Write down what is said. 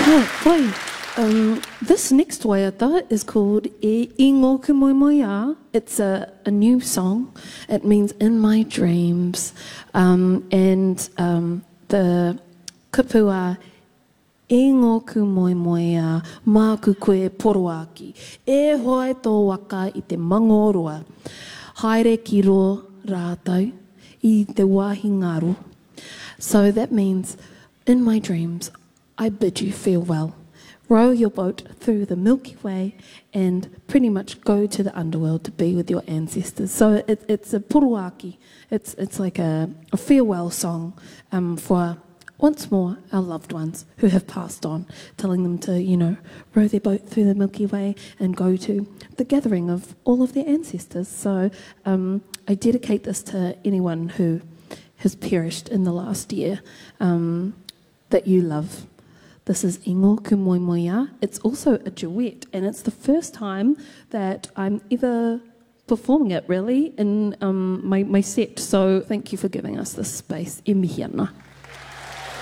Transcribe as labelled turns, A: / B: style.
A: Oi. This next waiata is called E Ngōku Moemoeā. It's a new song. It means in my dreams. The kupua E ngōku moemoeā, māku koe poroaki. E hoai tō waka I te mangorua. Haere ki ro rātou, I te wāhi ngaro. So that means, in my dreams, I bid you farewell. Row your boat through the Milky Way and pretty much go to the underworld to be with your ancestors. So it's a poroaki. It's like a farewell song for once more our loved ones who have passed on, telling them to, row their boat through the Milky Way and go to the gathering of all of their ancestors. So I dedicate this to anyone who has perished in the last year that you love. This is E Ngōku Moemoeā. It's also a duet, and it's the first time that I'm ever performing it, really, in my set. So thank you for giving us this space. E mihi ana.